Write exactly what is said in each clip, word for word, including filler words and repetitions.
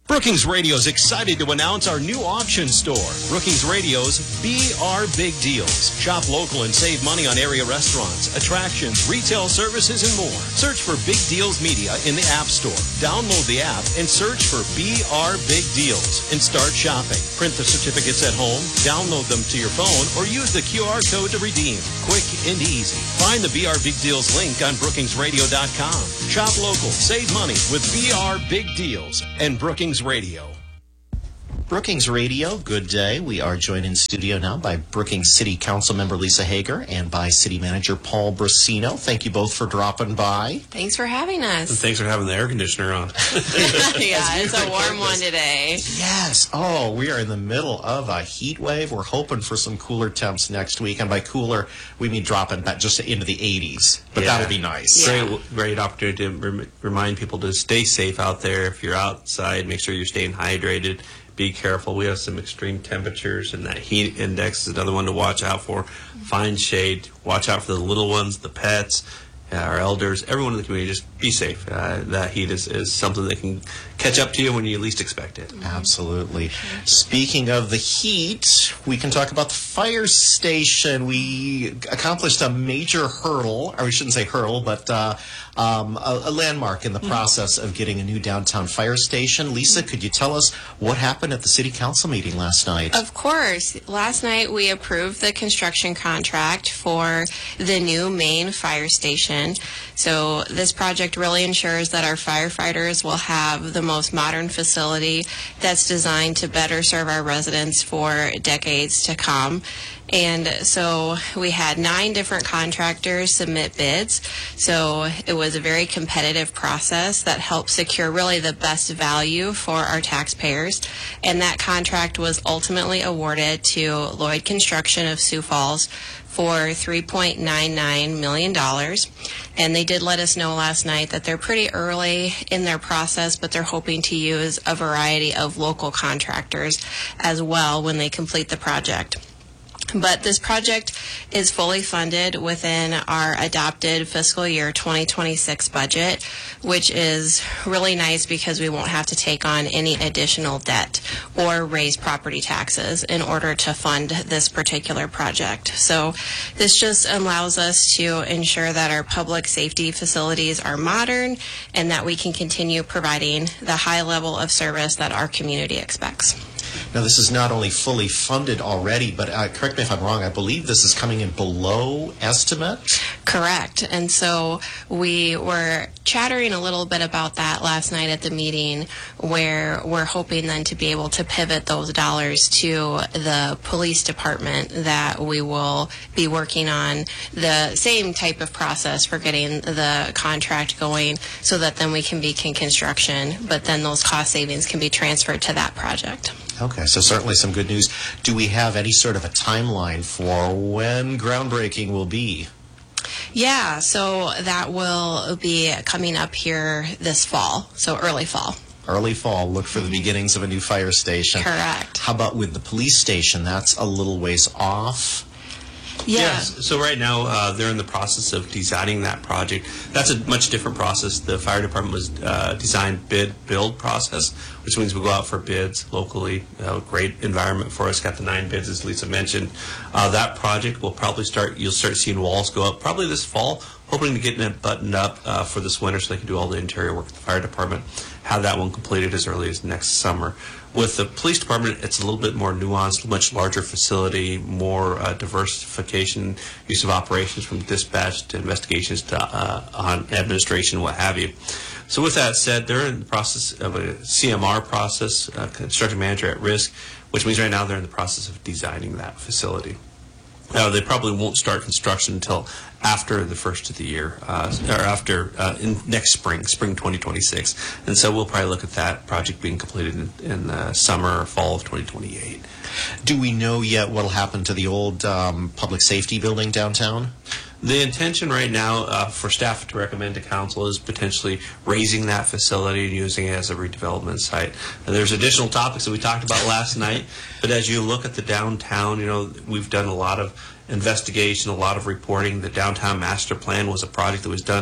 Brookings Radio is excited to announce our new auction store, Brookings Radio's B R Big Deals. Shop local and save money on area restaurants, attractions, retail services, and more. Search for Big Deals Media in the App Store. Download the app and search for B R Big Deals and start shopping. Print the certificates at home, download them to your phone, or use the Q R code to redeem. Quick and easy. Find the B R Big Deals link on brookings radio dot com. Shop local, save money with B R Big Deals and Brookings Radio. Brookings Radio, good day. We are joined in studio now by Brookings City Council member Lisa Hager and by City Manager Paul Brasino. Thank you both for dropping by. Thanks for having us. And thanks for having the air conditioner on. Yeah, it's a warm one today. Yes. Oh, we are in the middle of a heat wave. We're hoping for some cooler temps next week. And by cooler, we mean dropping back just into the eighties. But Yeah. that'll be nice. Yeah. Great, great opportunity to rem- remind people to stay safe out there. If you're outside, make sure you're staying hydrated. Be careful. We have some extreme temperatures, and that heat index is another one to watch out for. Find shade. Watch out for the little ones, the pets, uh, our elders, everyone in the community. Just be safe. Uh, that heat is, is something that can catch up to you when you least expect it. Absolutely. Speaking of the heat, we can talk about the fire station. We accomplished a major hurdle, or we shouldn't say hurdle, but uh, um, a, a landmark in the process of getting a new downtown fire station. Lisa, could you tell us what happened at the City Council meeting last night? Of course. Last night we approved the construction contract for the new main fire station. So this project really ensures that our firefighters will have the most modern facility that's designed to better serve our residents for decades to come. And so we had nine different contractors submit bids. So it was a very competitive process that helped secure really the best value for our taxpayers. And that contract was ultimately awarded to Lloyd Construction of Sioux Falls for three point nine nine million dollars. And they did let us know last night that they're pretty early in their process, but they're hoping to use a variety of local contractors as well when they complete the project. But this project is fully funded within our adopted fiscal year twenty twenty-six budget, which is really nice because we won't have to take on any additional debt or raise property taxes in order to fund this particular project. So this just allows us to ensure that our public safety facilities are modern and that we can continue providing the high level of service that our community expects. Now, this is not only fully funded already, but uh, correct me if I'm wrong, I believe this is coming in below estimate? Correct. And so we were chattering a little bit about that last night at the meeting, where we're hoping then to be able to pivot those dollars to the police department, that we will be working on the same type of process for getting the contract going so that then we can begin construction, but then those cost savings can be transferred to that project. Okay, so certainly some good news. Do we have any sort of a timeline for when groundbreaking will be? Yeah, so that will be coming up here this fall, so early fall. Early fall, look for the beginnings of a new fire station. Correct. How about with the police station? That's a little ways off. Yeah. Yes. So right now uh, they're in the process of designing that project. That's a much different process. The fire department was uh, designed bid build process, which means we go out for bids locally. Uh, great environment for us. Got the nine bids, as Lisa mentioned. Uh, that project will probably start. You'll start seeing walls go up probably this fall. Hoping to get it buttoned up uh, for this winter so they can do all the interior work at the fire department. Have that one completed as early as next summer. With the police department, it's a little bit more nuanced, much larger facility, more uh, diversification, use of operations from dispatch to investigations to uh, on administration, what have you. So with that said, they're in the process of a C M R process, uh, construction manager at risk, which means right now they're in the process of designing that facility. Uh, they probably won't start construction until after the first of the year, uh, or after uh, in next spring, spring twenty twenty-six. And so we'll probably look at that project being completed in, in the summer or fall of twenty twenty-eight. Do we know yet what will happen to the old um, public safety building downtown? The intention right now uh, for staff to recommend to council is potentially raising that facility and using it as a redevelopment site. And there's additional topics that we talked about last night, but as you look at the downtown, you know, we've done a lot of investigation, a lot of reporting. The downtown master plan was a project that was done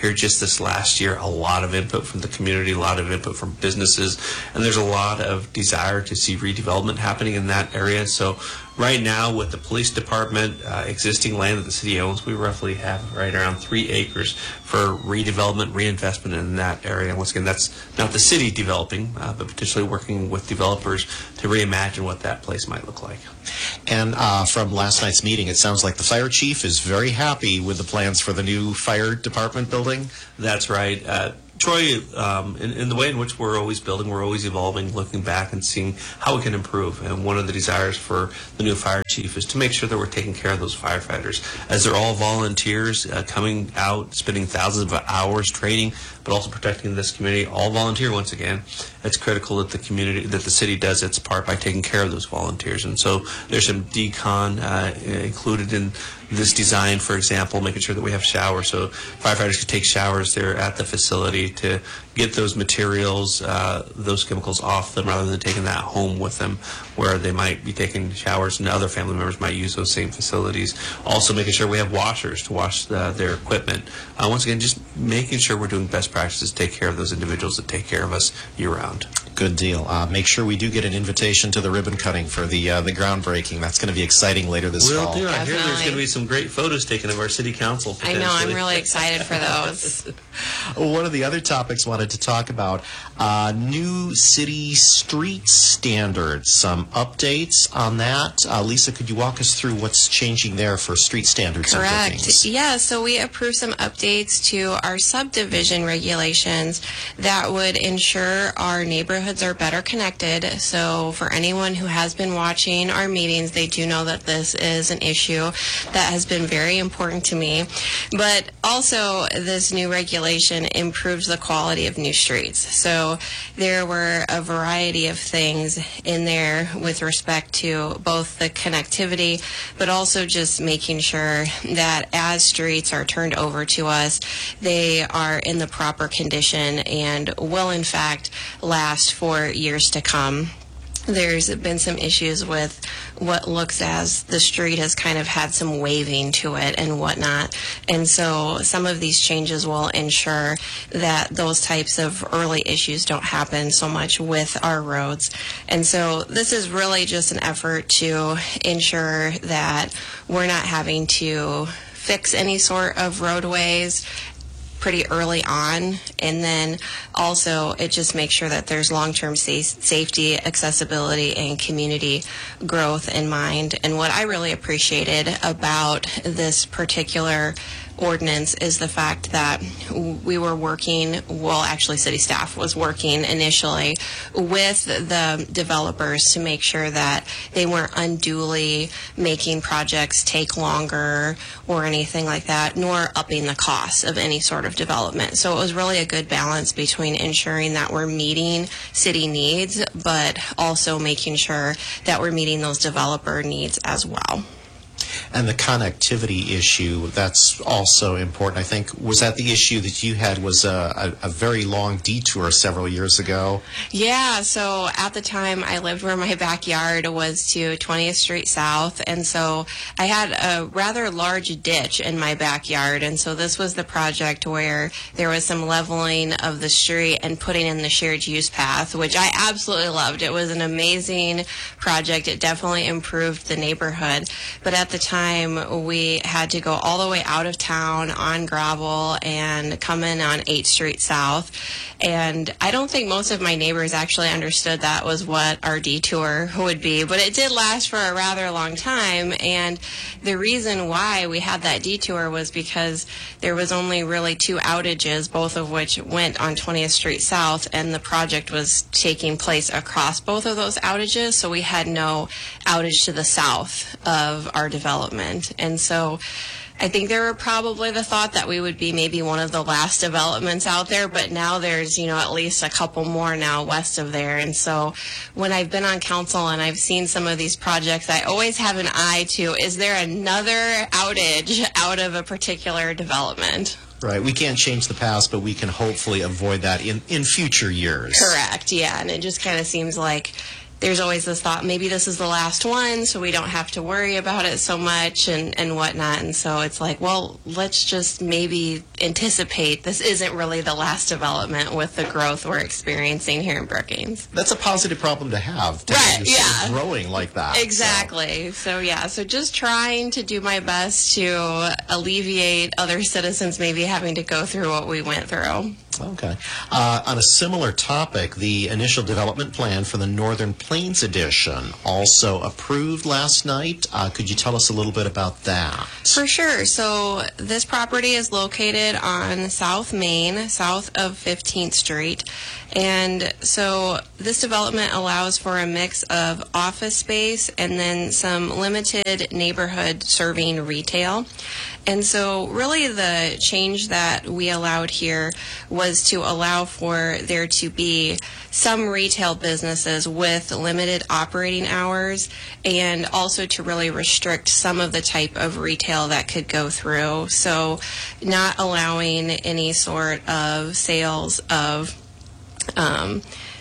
here just this last year. A lot of input from the community, a lot of input from businesses, and there's a lot of desire to see redevelopment happening in that area. So right now, with the police department, uh, existing land that the city owns, we roughly have right around three acres for redevelopment, reinvestment in that area. Once again, that's not the city developing, uh, but potentially working with developers to reimagine what that place might look like. And uh, from last night's meeting, it sounds like the fire chief is very happy with the plans for the new fire department building. That's right. Uh, Troy, um, in, in the way in which we're always building, we're always evolving, looking back and seeing how we can improve. And one of the desires for the new fire chief is to make sure that we're taking care of those firefighters, as they're all volunteers uh, coming out, spending thousands of hours training, but also protecting this community. All volunteer, once again. It's critical that the community, that the city does its part by taking care of those volunteers. And so there's some decon uh, included in this design, for example, making sure that we have showers so firefighters can take showers there at the facility to get those materials, uh, those chemicals off them rather than taking that home with them, where they might be taking showers and other family members might use those same facilities. Also making sure we have washers to wash the, their equipment. Uh, once again, just making sure we're doing best practices to take care of those individuals that take care of us year-round. Good deal. Uh, make sure we do get an invitation to the ribbon cutting for the uh, the groundbreaking. That's going to be exciting later this We'll fall. do. I hear there's Definitely. going to be some great photos taken of our city council. I know, I'm potentially. really excited for those. One of the other topics wanted to talk about, uh, new city street standards, some updates on that. Uh, Lisa, could you walk us through what's changing there for street standards and Correct. bookings? Yeah, so we approved some updates to our subdivision regulations that would ensure our neighborhoods are better connected. So for anyone who has been watching our meetings, they do know that this is an issue that has been very important to me. But also, this new regulation improves the quality of new streets. So there were a variety of things in there with respect to both the connectivity, but also just making sure that as streets are turned over to us, they are in the proper condition and will in fact last for years to come. There's been some issues with what looks as the street has kind of had some waving to it and whatnot. And so some of these changes will ensure that those types of early issues don't happen so much with our roads. And so this is really just an effort to ensure that we're not having to fix any sort of roadways pretty early on, and then also it just makes sure that there's long-term sa- safety, accessibility, and community growth in mind. And what I really appreciated about this particular ordinance is the fact that we were working, well, actually city staff was working initially with the developers to make sure that they weren't unduly making projects take longer or anything like that, nor upping the cost of any sort of development. So it was really a good balance between ensuring that we're meeting city needs, but also making sure that we're meeting those developer needs as well. And the connectivity issue, that's also important. I think, was that the issue that you had was a, a, a very long detour several years ago? Yeah, so at the time I lived where my backyard was to twentieth Street South, and so I had a rather large ditch in my backyard, and so this was the project where there was some leveling of the street and putting in the shared use path, which I absolutely loved. It was an amazing project. It definitely improved the neighborhood, but at the time we had to go all the way out of town on gravel and come in on eighth Street South. And I don't think most of my neighbors actually understood that was what our detour would be, but it did last for a rather long time. And the reason why we had that detour was because there was only really two outages, both of which went on twentieth Street South, and the project was taking place across both of those outages, so we had no outage to the south of our development. And so I think there were probably the thought that we would be maybe one of the last developments out there, but now there's, you know, at least a couple more now west of there. And so when I've been on council and I've seen some of these projects, I always have an eye to, is there another outage out of a particular development? Right. We can't change the past, but we can hopefully avoid that in, in future years. Correct, yeah. And it just kind of seems like there's always this thought, maybe this is the last one, so we don't have to worry about it so much and, and whatnot. And so it's like, well, let's just maybe anticipate this isn't really the last development with the growth we're experiencing here in Brookings. That's a positive problem to have, to Right, have your city yeah. growing like that. so. Exactly. So. yeah, so just trying to do my best to alleviate other citizens maybe having to go through what we went through. Okay. Uh, on a similar topic, the initial development plan for the Northern Plains Edition also approved last night. Uh, could you tell us a little bit about that? For sure. So this property is located on South Main, south of fifteenth Street. And so this development allows for a mix of office space and then some limited neighborhood serving retail. And so really the change that we allowed here was to allow for there to be some retail businesses with limited operating hours, and also to really restrict some of the type of retail that could go through. So not allowing any sort of sales of um,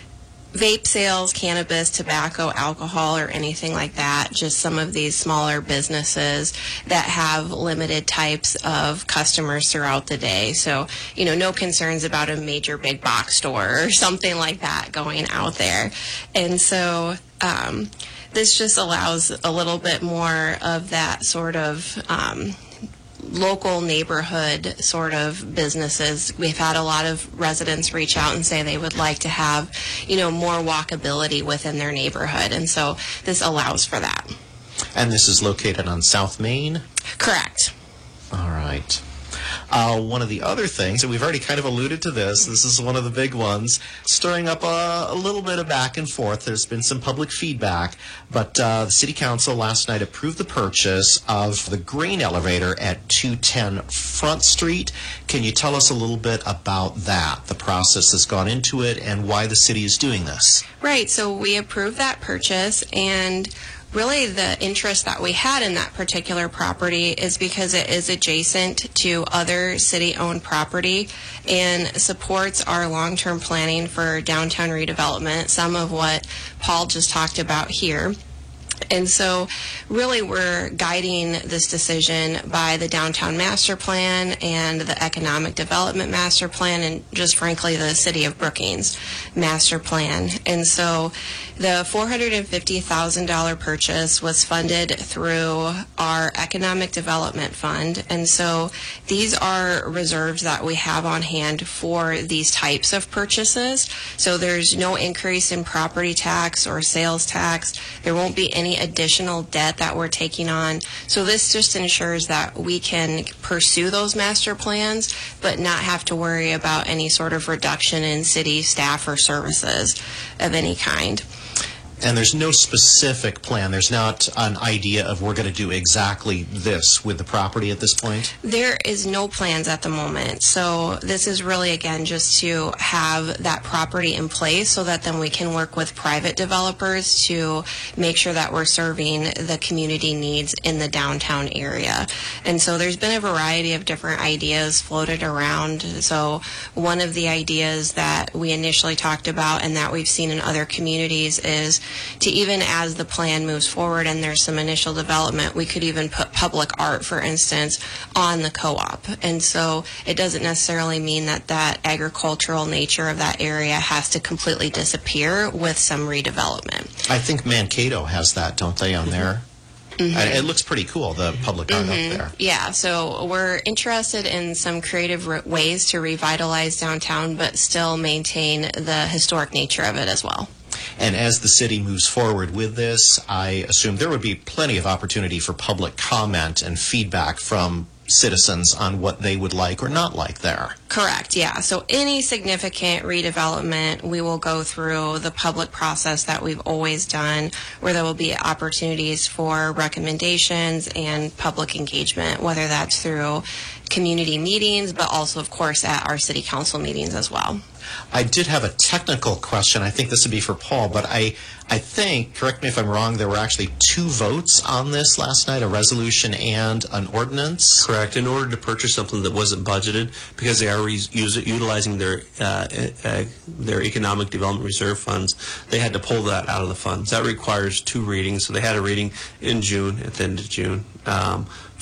vape sales, cannabis, tobacco, alcohol, or anything like that. Just some of these smaller businesses that have limited types of customers throughout the day. So, you know, no concerns about a major big box store or something like that going out there. And so um, this just allows a little bit more of that sort of um, local neighborhood sort of businesses. We've had a lot of residents reach out and say they would like to have, you know, more walkability within their neighborhood, and so this allows for that. And this is located on South Main? Correct. All right. Uh, one of the other things, and we've already kind of alluded to this, this is one of the big ones, stirring up a, a little bit of back and forth. There's been some public feedback, but uh, the City Council last night approved the purchase of the grain elevator at two ten Front Street. Can you tell us a little bit about that, the process that's gone into it, and why the city is doing this? Right, so we approved that purchase, and really the interest that we had in that particular property is because it is adjacent to other city-owned property and supports our long-term planning for downtown redevelopment, some of what Paul just talked about here. And so really we're guiding this decision by the Downtown Master Plan and the Economic Development Master Plan, and just frankly the City of Brookings Master Plan. And so the four hundred fifty thousand dollars purchase was funded through our Economic Development Fund. And so these are reserves that we have on hand for these types of purchases. So there's no increase in property tax or sales tax. There won't be any additional debt that we're taking on. So this just ensures that we can pursue those master plans, but not have to worry about any sort of reduction in city staff or services of any kind. And there's no specific plan. There's not an idea of we're going to do exactly this with the property at this point? There is no plans at the moment. So this is really, again, just to have that property in place so that then we can work with private developers to make sure that we're serving the community needs in the downtown area. And so there's been a variety of different ideas floated around. So one of the ideas that we initially talked about and that we've seen in other communities is to, even as the plan moves forward and there's some initial development, we could even put public art, for instance, on the co-op. And so it doesn't necessarily mean that that agricultural nature of that area has to completely disappear with some redevelopment. I think Mankato has that, don't they, on there? Mm-hmm. And it looks pretty cool, the public art mm-hmm. up there. Yeah, so we're interested in some creative re- ways to revitalize downtown, but still maintain the historic nature of it as well. And as the city moves forward with this, I assume there would be plenty of opportunity for public comment and feedback from citizens on what they would like or not like there. Correct, yeah. So any significant redevelopment, we will go through the public process that we've always done, where there will be opportunities for recommendations and public engagement, whether that's through community meetings, but also, of course, at our city council meetings as well. I did have a technical question. I think this would be for Paul, but I, I think, correct me if I'm wrong, there were actually two votes on this last night, a resolution and an ordinance? Correct. In order to purchase something that wasn't budgeted, because they are re- use, utilizing their uh, uh, their economic development reserve funds, they had to pull that out of the funds. That requires two readings. So they had a reading in June, at the end of June, um,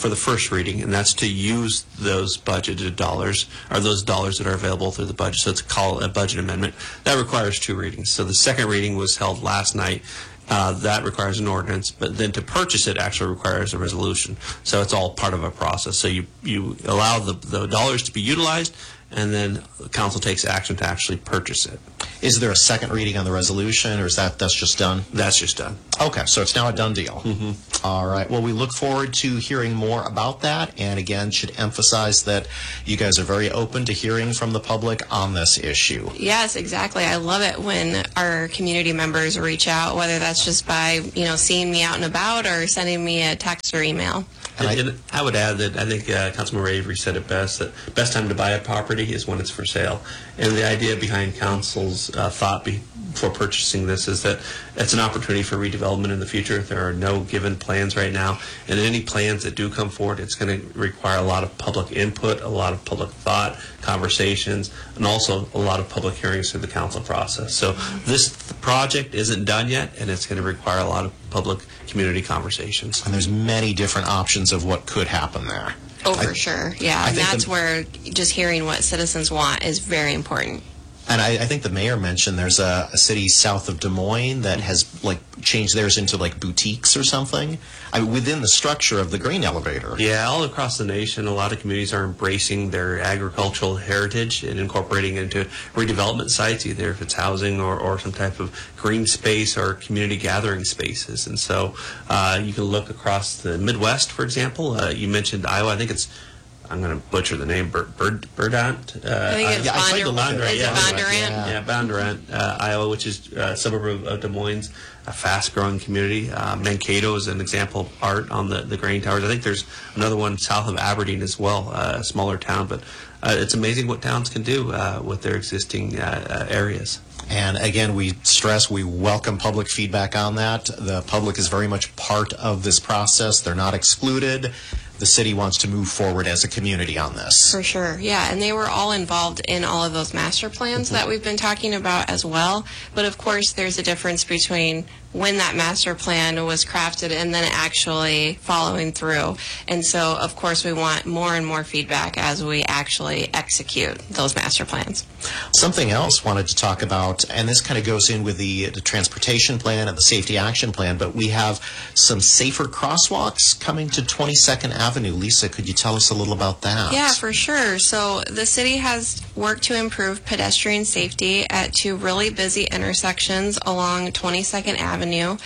for the first reading, and that's to use those budgeted dollars, or those dollars that are available through the budget. So it's called a budget amendment. That requires two readings. So the second reading was held last night. Uh, that requires an ordinance, but then to purchase it actually requires a resolution. So it's all part of a process. So you, you allow the, the dollars to be utilized, and then the council takes action to actually purchase it. Is there a second reading on the resolution, or is that that's just done? That's just done. Okay, so it's now a done deal. Mm-hmm. All right. Well, we look forward to hearing more about that, and again, should emphasize that you guys are very open to hearing from the public on this issue. Yes, exactly. I love it when our community members reach out, whether that's just by, you know, seeing me out and about or sending me a text or email. And I, and I would add that I think uh, Councilmember Avery said it best, that best time to buy a property is when it's for sale. And the idea behind council's uh, thought before purchasing this is that it's an opportunity for redevelopment in the future. There are no given plans right now, and any plans that do come forward, it's going to require a lot of public input, a lot of public thought, conversations, and also a lot of public hearings through the council process. So this project isn't done yet, and it's going to require a lot of public community conversations. And there's many different options of what could happen there. Oh, for I, sure. Yeah, I and think that's the, where just hearing what citizens want is very important. And I, I think the mayor mentioned there's a, a city south of Des Moines that has like changed theirs into like boutiques or something. I mean, within the structure of the grain elevator. Yeah, all across the nation, a lot of communities are embracing their agricultural heritage and incorporating it into redevelopment sites, either if it's housing or, or some type of green space or community gathering spaces. And so uh, you can look across the Midwest, for example. Uh, you mentioned Iowa. I think it's I'm going to butcher the name, Bird, Bird, Burdant. Uh, I think it's yeah, I tried to Bondurant. look at it. Is it yeah, Bondurant? Yeah. Yeah, Bondurant, uh, Iowa, which is a suburb of, of Des Moines, a fast-growing community. Uh, Mankato is an example of art on the, the grain towers. I think there's another one south of Aberdeen as well, uh, a smaller town. But uh, it's amazing what towns can do uh, with their existing uh, uh, areas. And again, we stress we welcome public feedback on that. The public is very much part of this process. They're not excluded. The city wants to move forward as a community on this. For sure, yeah, and they were all involved in all of those master plans mm-hmm. that we've been talking about as well. But of course, there's a difference between when that master plan was crafted and then actually following through. And so, of course, we want more and more feedback as we actually execute those master plans. Something else wanted to talk about, and this kind of goes in with the, the transportation plan and the safety action plan, but we have some safer crosswalks coming to twenty-second Avenue. Lisa, could you tell us a little about that? Yeah, for sure. So the city has worked to improve pedestrian safety at two really busy intersections along twenty-second Avenue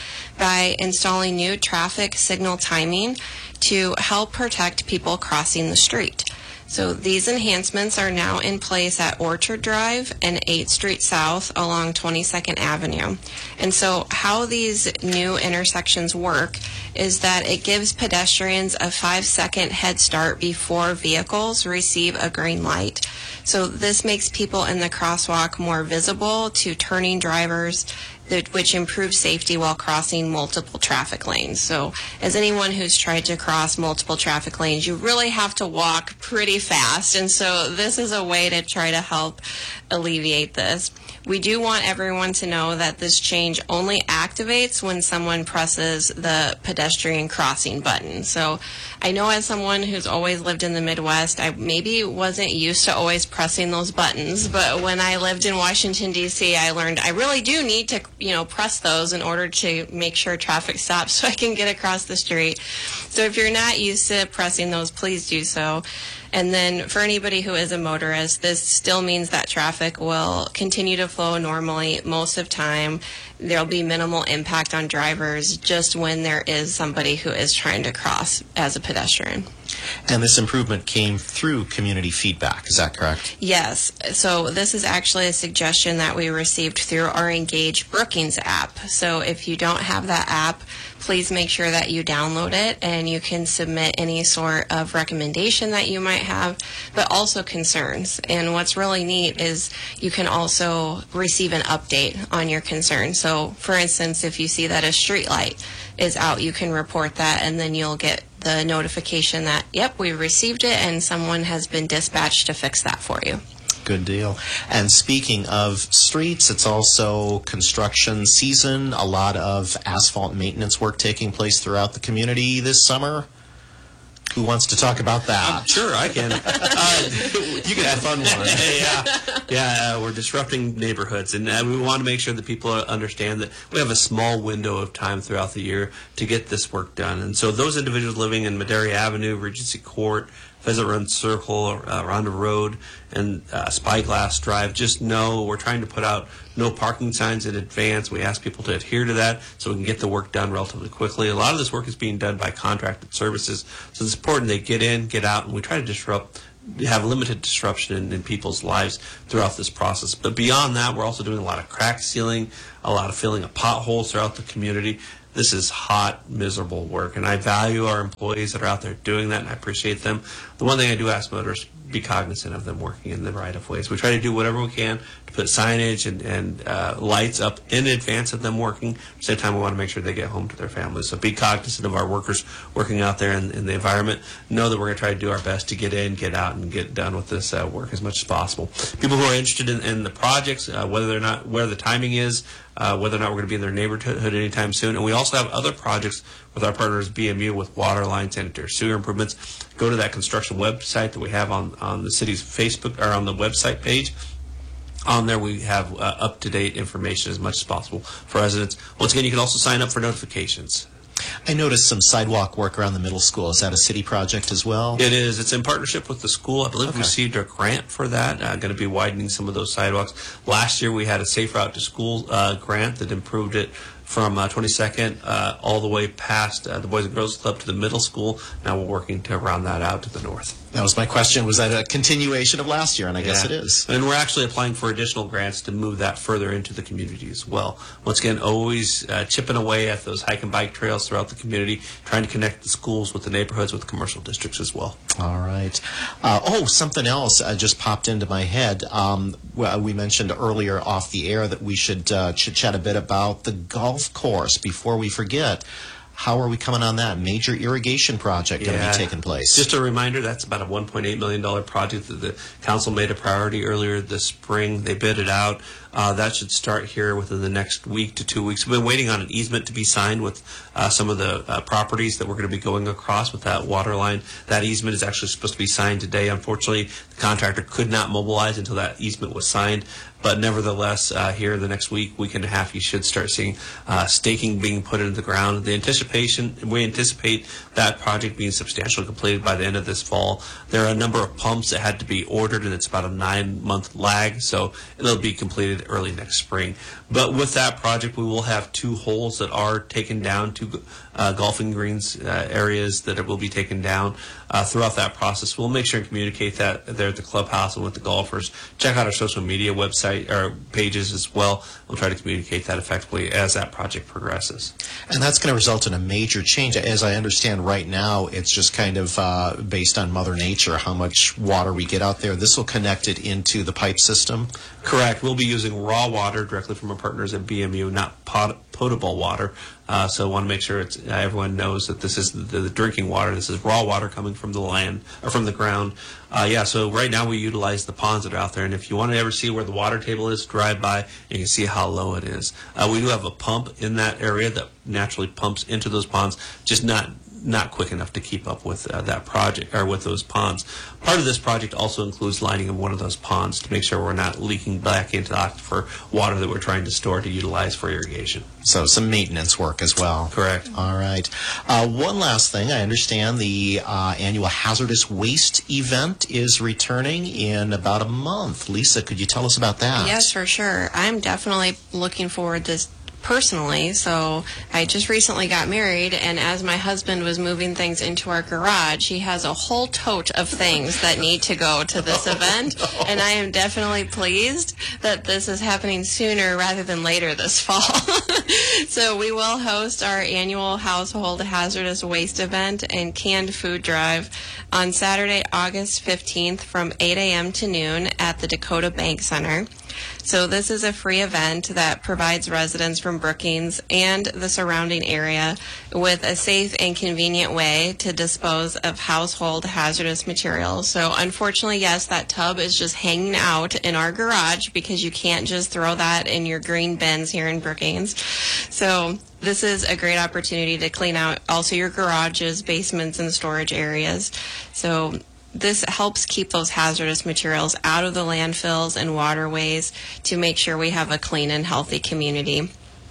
by installing new traffic signal timing to help protect people crossing the street. So these enhancements are now in place at Orchard Drive and eighth Street South along twenty-second Avenue. And so how these new intersections work is that it gives pedestrians a five-second head start before vehicles receive a green light. So this makes people in the crosswalk more visible to turning drivers, which improves safety while crossing multiple traffic lanes. So as anyone who's tried to cross multiple traffic lanes, you really have to walk pretty fast. And so this is a way to try to help alleviate this. We do want everyone to know that this change only activates when someone presses the pedestrian crossing button. So I know as someone who's always lived in the Midwest, I maybe wasn't used to always pressing those buttons, but when I lived in Washington, D C, I learned I really do need to, you know, press those in order to make sure traffic stops so I can get across the street. So if you're not used to pressing those, please do so. And then for anybody who is a motorist, this still means that traffic will continue to flow normally most of the time. There'll be minimal impact on drivers just when there is somebody who is trying to cross as a pedestrian. And this improvement came through community feedback, is that correct? Yes. So this is actually a suggestion that we received through our Engage Brookings app. So if you don't have that app, please make sure that you download it and you can submit any sort of recommendation that you might have, but also concerns. And what's really neat is you can also receive an update on your concern. So for instance, if you see that a street light is out, you can report that and then you'll get the notification that, yep, we received it and someone has been dispatched to fix that for you. Good deal. And speaking of streets, it's also construction season. A lot of asphalt maintenance work taking place throughout the community this summer. Who wants to talk about that? Sure, I can. Uh, You get a fun one. yeah, yeah. Uh, we're disrupting neighborhoods, and uh, we want to make sure that people understand that we have a small window of time throughout the year to get this work done. And so, those individuals living in Madera Avenue, Regency Court, Pheasant Run Circle, uh, Ronda Road, and uh, Spyglass Drive, just know we're trying to put out no parking signs in advance. We ask people to adhere to that so we can get the work done relatively quickly. A lot of this work is being done by contracted services, so it's important they get in, get out, and we try to disrupt, have limited disruption in, in people's lives throughout this process. But beyond that, we're also doing a lot of crack sealing, a lot of filling of potholes throughout the community. This is hot, miserable work, and I value our employees that are out there doing that, and I appreciate them. The one thing I do ask motorists, be cognizant of them working in the right-of-ways. We try to do whatever we can to put signage and, and uh, lights up in advance of them working. At the same time, we want to make sure they get home to their families. So be cognizant of our workers working out there in, in the environment. Know that we're going to try to do our best to get in, get out, and get done with this uh, work as much as possible. People who are interested in, in the projects, uh, whether they're not, where the timing is, uh, whether or not we're going to be in their neighborhood anytime soon. And we also have other projects with our partners B M U with water line, sanitary sewer improvements. Go to that construction website that we have on, on the city's Facebook or on the website page. On there, we have uh, up-to-date information as much as possible for residents. Once again, you can also sign up for notifications. I noticed some sidewalk work around the middle school. Is that a city project as well? It is. It's in partnership with the school. I believe Okay. we received a grant for that. Uh, going to be widening some of those sidewalks. Last year, we had a Safe Route to School uh, grant that improved it from uh, twenty-second uh, all the way past uh, the Boys and Girls Club to the middle school. Now we're working to round that out to the north. That was my question. Was that a continuation of last year? And I guess it Yeah. is. And we're actually applying for additional grants to move that further into the community as well. Once again, always uh, chipping away at those hike and bike trails throughout the community, trying to connect the schools with the neighborhoods, with commercial districts as well. All right. Uh, oh, something else uh, just popped into my head. Um, well, we mentioned earlier off the air that we should uh, chit-chat a bit about the golf course. Before we forget, how are we coming on that? Major irrigation project going to Yeah. be taking place. Just a reminder, that's about a one point eight million dollars project that the council made a priority earlier this spring. They bid it out. Uh, that should start here within the next week to two weeks. We've been waiting on an easement to be signed with uh, some of the uh, properties that we're going to be going across with that water line. That easement is actually supposed to be signed today. Unfortunately, the contractor could not mobilize until that easement was signed. But nevertheless, uh, here the next week, week and a half, you should start seeing uh, staking being put into the ground. The anticipation, we anticipate that project being substantially completed by the end of this fall. There are a number of pumps that had to be ordered, and it's about a nine-month lag, so it'll be completed early next spring. But with that project, we will have two holes that are taken down, two uh, golfing greens uh, areas that will be taken down uh, throughout that process. We'll make sure and communicate that there at the clubhouse and with the golfers. Check out our social media website or pages as well. We'll try to communicate that effectively as that project progresses. And that's going to result in a major change. As I understand right now, it's just kind of uh, based on Mother Nature, how much water we get out there. This will connect it into the pipe system. Correct. We'll be using raw water directly from our partners at B M U, not pot- potable water. Uh, so I want to make sure it's, uh, everyone knows that this is the, the drinking water. This is raw water coming from the land or from the ground. Uh, yeah, so right now we utilize the ponds that are out there. And if you want to ever see where the water table is, drive by and you can see how low it is. Uh, we do have a pump in that area that naturally pumps into those ponds, just not not quick enough to keep up with uh, that project or with those ponds. Part of this project also includes lining of one of those ponds to make sure we're not leaking back into the aquifer water that we're trying to store to utilize for irrigation. So some maintenance work as well. Correct. All right. Uh, one last thing. I understand the uh, annual hazardous waste event is returning in about a month. Lisa, could you tell us about that? Yes, for sure. I'm definitely looking forward to this personally. So I just recently got married, and as my husband was moving things into our garage, he has a whole tote of things that need to go to this event. And I am definitely pleased that this is happening sooner rather than later this fall. So we will host our annual Household Hazardous Waste event and canned food drive on Saturday, August fifteenth from eight a.m. to noon at the Dakota Bank Center. So this is a free event that provides residents from Brookings and the surrounding area with a safe and convenient way to dispose of household hazardous materials. So unfortunately, yes, that tub is just hanging out in our garage because you can't just throw that in your green bins here in Brookings. So this is a great opportunity to clean out also your garages, basements, and storage areas. So this helps keep those hazardous materials out of the landfills and waterways to make sure we have a clean and healthy community.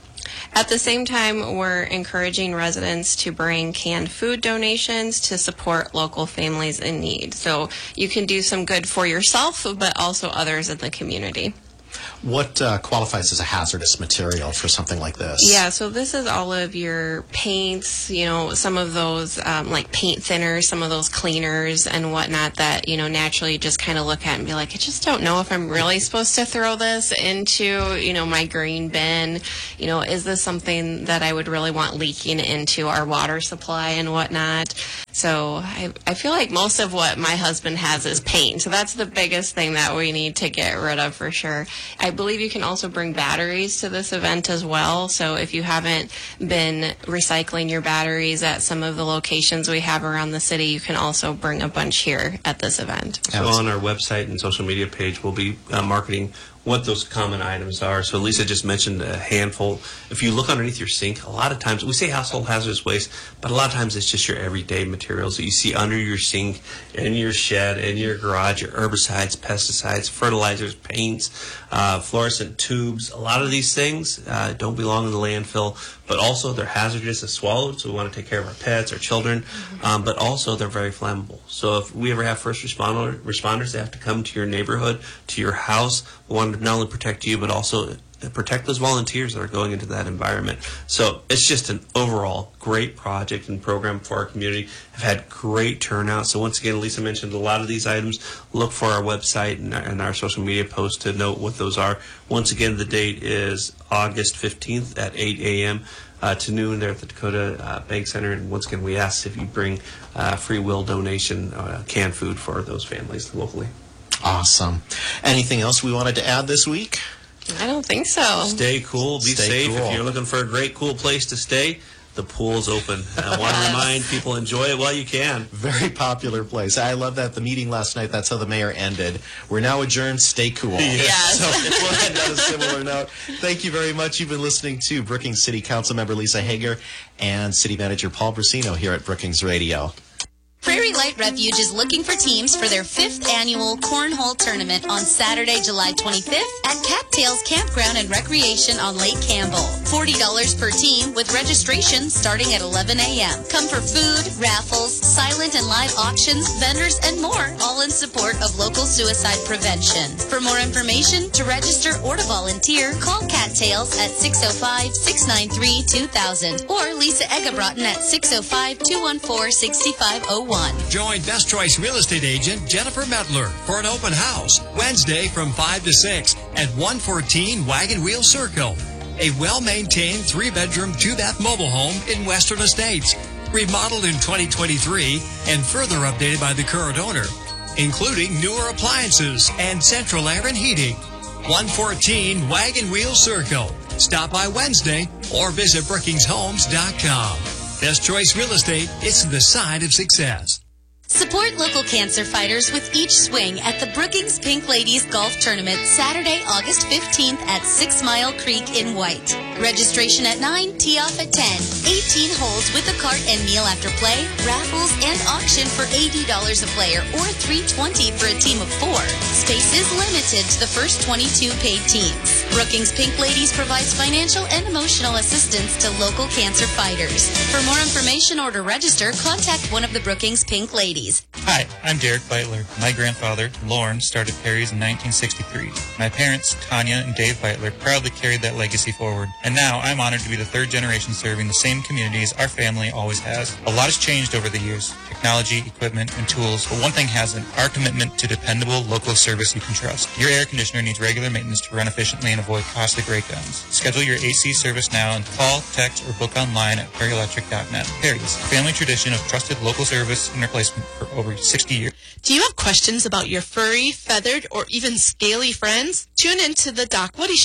At the same time, we're encouraging residents to bring canned food donations to support local families in need. So you can do some good for yourself, but also others in the community. What uh, qualifies as a hazardous material for something like this? Yeah, so this is all of your paints, you know, some of those um, like paint thinners, some of those cleaners and whatnot that, you know, naturally you just kind of look at and be like, I just don't know if I'm really supposed to throw this into, you know, my green bin. You know, is this something that I would really want leaking into our water supply and whatnot? So I, I feel like most of what my husband has is paint. So that's the biggest thing that we need to get rid of for sure. I believe you can also bring batteries to this event as well. So if you haven't been recycling your batteries at some of the locations we have around the city, you can also bring a bunch here at this event. So on our website and social media page, we'll be uh, marketing what those common items are. So Lisa just mentioned a handful. If you look underneath your sink, a lot of times, we say household hazardous waste, but a lot of times it's just your everyday materials that you see under your sink, in your shed, in your garage, your herbicides, pesticides, fertilizers, paints, uh, fluorescent tubes. A lot of these things uh, don't belong in the landfill, but also they're hazardous to swallow, so we want to take care of our pets, our children, mm-hmm. um, but also they're very flammable. So if we ever have first responder, responders that have to come to your neighborhood, to your house, we want to not only protect you, but also protect those volunteers that are going into that environment. So it's just an overall great project and program for our community. I've had great turnout. So once again, Lisa mentioned a lot of these items. Look for our website and our, and our social media posts to note what those are. Once again, the date is August fifteenth at eight a.m. Uh, to noon there at the Dakota uh, Bank Center. And once again, we ask if you bring uh, free will donation, uh, canned food for those families locally. Awesome. Anything else we wanted to add this week? I don't think so. Stay cool. Be Stay safe. cool. If you're looking for a great, cool place to stay, the pool's open. I want to remind people, enjoy it while you can. Very popular place. I love that. The meeting last night, that's how the mayor ended. We're now adjourned. Stay cool. Yes. So we'll end on a similar note. Thank you very much. You've been listening to Brookings City Council Member Lisa Hager and City Manager Paul Brasino here at Brookings Radio. Prairie Light Refuge is looking for teams for their fifth annual Cornhole Tournament on Saturday, July twenty-fifth at Cattails Campground and Recreation on Lake Campbell. forty dollars per team with registration starting at eleven a.m. Come for food, raffles, silent and live auctions, vendors, and more, all in support of local suicide prevention. For more information, to register or to volunteer, call Cattails at six oh five, six nine three, two thousand or Lisa Egebrotten at six oh five, two one four, six five oh one. Join Best Choice Real Estate Agent Jennifer Metler for an open house Wednesday from five to six at one fourteen Wagon Wheel Circle. A well-maintained three-bedroom, two-bath mobile home in Western Estates, remodeled in twenty twenty-three and further updated by the current owner, including newer appliances and central air and heating. one fourteen Wagon Wheel Circle. Stop by Wednesday or visit brookings homes dot com. Best Choice Real Estate, it's the sign of success. Support local cancer fighters with each swing at the Brookings Pink Ladies Golf Tournament Saturday, August fifteenth at Six Mile Creek in White. Registration at nine, tee off at ten. eighteen holes with a cart and meal after play, raffles, and auction for eighty dollars a player or three hundred twenty dollars for a team of four. Space is limited to the first twenty-two paid teams. Brookings Pink Ladies provides financial and emotional assistance to local cancer fighters. For more information or to register, contact one of the Brookings Pink Ladies. Hi, I'm Derek Beitler. My grandfather, Lorne, started Perry's in nineteen sixty-three. My parents, Tanya and Dave Beitler, proudly carried that legacy forward. And now I'm honored to be the third generation serving the same communities our family always has. A lot has changed over the years. Technology, equipment, and tools, but one thing hasn't, our commitment to dependable local service you can trust. Your air conditioner needs regular maintenance to run efficiently and avoid costly breakdowns. Schedule your A C service now and call, text, or book online at perry electric dot net. Perry's, a family tradition of trusted local service and replacement for over sixty years. Do you have questions about your furry, feathered, or even scaly friends? Tune in to The Doc Woody Show.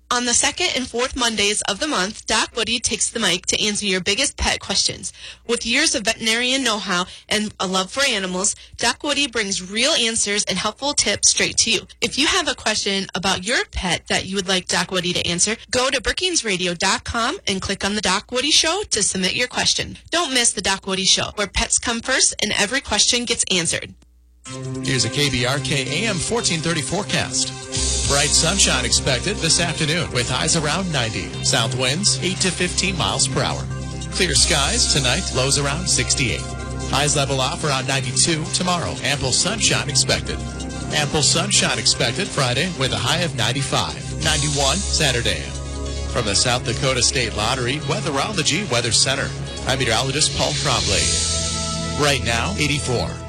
On the second and fourth Mondays of the month, Doc Woody takes the mic to answer your biggest pet questions. With years of veterinarian know-how and a love for animals, Doc Woody brings real answers and helpful tips straight to you. If you have a question about your pet that you would like Doc Woody to answer, go to brookings radio dot com and click on the Doc Woody Show to submit your question. Don't miss the Doc Woody Show, where pets come first and every question gets answered. Here's a K B R K A M fourteen thirty forecast. Bright sunshine expected this afternoon with highs around ninety. South winds eight to fifteen miles per hour. Clear skies tonight, lows around sixty-eight. Highs level off around ninety-two tomorrow. Ample sunshine expected. Ample sunshine expected Friday with a high of ninety-five. ninety-one Saturday. From the South Dakota State Lottery Weatherology Weather Center, I'm meteorologist Paul Trombley. Right now, eighty-four.